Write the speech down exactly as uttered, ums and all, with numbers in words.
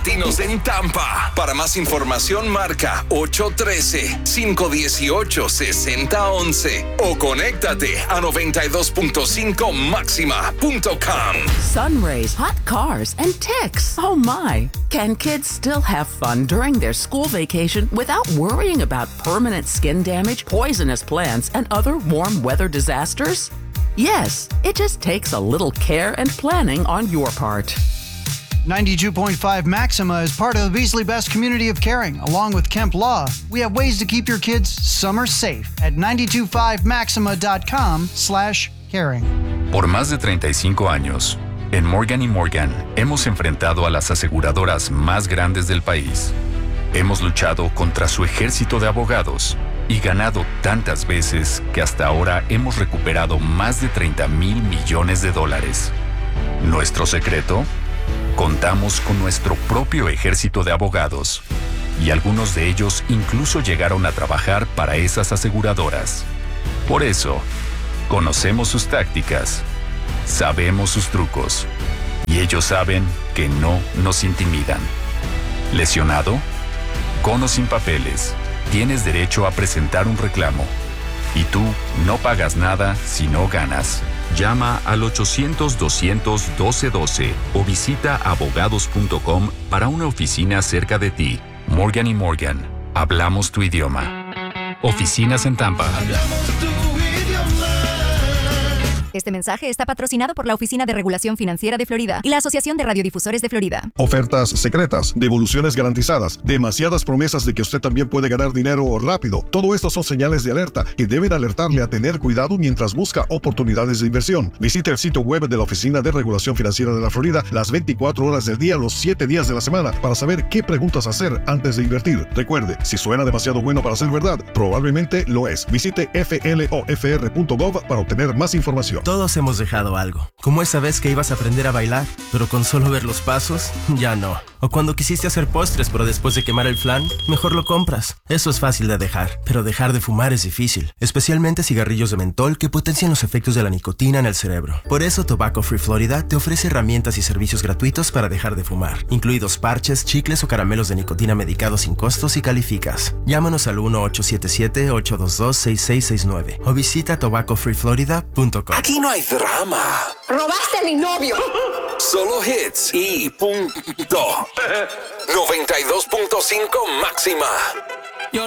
Latinos en Tampa. Para más información, marca ocho uno tres, cinco uno ocho, seis cero uno uno o conéctate a noventa y dos punto cinco máxima punto com. Sunrays, hot cars, and ticks. Oh my. Can kids still have fun during their school vacation without worrying about permanent skin damage, poisonous plants, and other warm weather disasters? Yes, it just takes a little care and planning on your part. ninety-two point five Maxima is part of the Beasley Best community of caring. Along with Kemp Law, we have ways to keep your kids summer safe at nine two five maxima dot com slash caring. Por más de treinta y cinco años, en Morgan y Morgan hemos enfrentado a las aseguradoras más grandes del país. Hemos luchado contra su ejército de abogados y ganado tantas veces que hasta ahora hemos recuperado más de treinta mil millones de dólares. ¿Nuestro secreto? Contamos con nuestro propio ejército de abogados y algunos de ellos incluso llegaron a trabajar para esas aseguradoras. Por eso, conocemos sus tácticas, sabemos sus trucos y ellos saben que no nos intimidan. ¿Lesionado? Con o sin papeles, tienes derecho a presentar un reclamo y tú no pagas nada si no ganas. Llama al ochocientos, doscientos, doce doce o visita abogados punto com para una oficina cerca de ti. Morgan y Morgan, hablamos tu idioma. Oficinas en Tampa. Este mensaje está patrocinado por la Oficina de Regulación Financiera de Florida y la Asociación de Radiodifusores de Florida. Ofertas secretas, devoluciones garantizadas, demasiadas promesas de que usted también puede ganar dinero rápido. Todo esto son señales de alerta que deben alertarle a tener cuidado mientras busca oportunidades de inversión. Visite el sitio web de la Oficina de Regulación Financiera de la Florida las veinticuatro horas del día, los siete días de la semana, para saber qué preguntas hacer antes de invertir. Recuerde, si suena demasiado bueno para ser verdad, probablemente lo es. Visite f l o f r punto gov para obtener más información. Todos hemos dejado algo, como esa vez que ibas a aprender a bailar, pero con solo ver los pasos, ya no. O cuando quisiste hacer postres, pero después de quemar el flan, mejor lo compras. Eso es fácil de dejar, pero dejar de fumar es difícil, especialmente cigarrillos de mentol que potencian los efectos de la nicotina en el cerebro. Por eso Tobacco Free Florida te ofrece herramientas y servicios gratuitos para dejar de fumar, incluidos parches, chicles o caramelos de nicotina medicados sin costos si calificas. Llámanos al uno ocho siete siete, ocho dos dos, seis seis seis nueve o visita tobacco free florida punto com. Aquí no hay drama. ¡Robaste a mi novio! Solo hits y punto. noventa y dos punto cinco máxima.